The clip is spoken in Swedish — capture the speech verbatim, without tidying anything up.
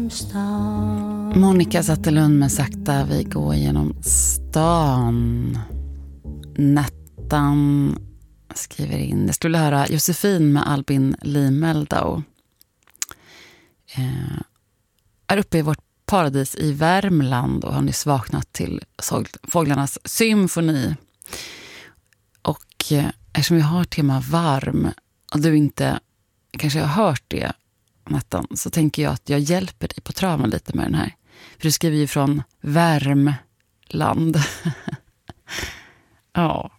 genom stan. Monica Zetterlund med Sakta vi går genom stan. Nettan skriver in. Jag skulle höra Josefin med Albin Limeldau. Eh, är uppe i vårt paradis i Värmland och har nyss vaknat till fåglarnas symfoni. Och eh, eftersom vi har tema varm och du inte kanske har hört det, Nettan, så tänker jag att jag hjälper dig på traven lite med den här. För du skriver ju från Värmland. Ja.